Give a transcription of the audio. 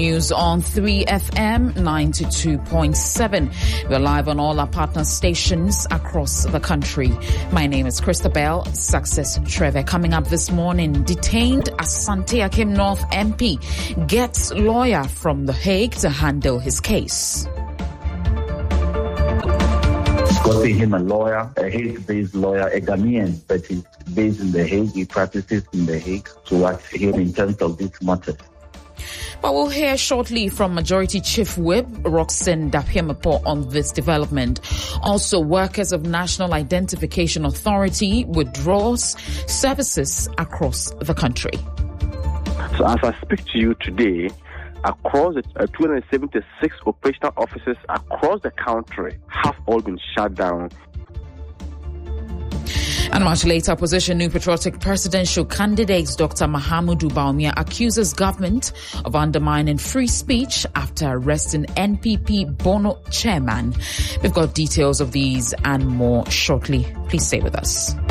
news on 3FM 92.7. We're live on all our partner stations across the country. My name is Christabel Success Trevor. Coming up this morning, detained Asante Akim North MP gets lawyer from The Hague to handle his case. Gotten him a lawyer, a Hague-based lawyer, a Ghanaian, but he's based in The Hague. He practices in The Hague to work for him in terms of this matter. But we'll hear shortly from Majority Chief Whip Roxanne Dapiamapo on this development. Also, workers of National Identification Authority withdraws services across the country. So as I speak to you today, across the 276 operational offices across the country have all been shut down. And much later, opposition New Patriotic presidential candidate Dr. Mahamudu Bawumia accuses government of undermining free speech after arresting NPP Bono chairman. We've got details of these and more shortly. Please stay with us.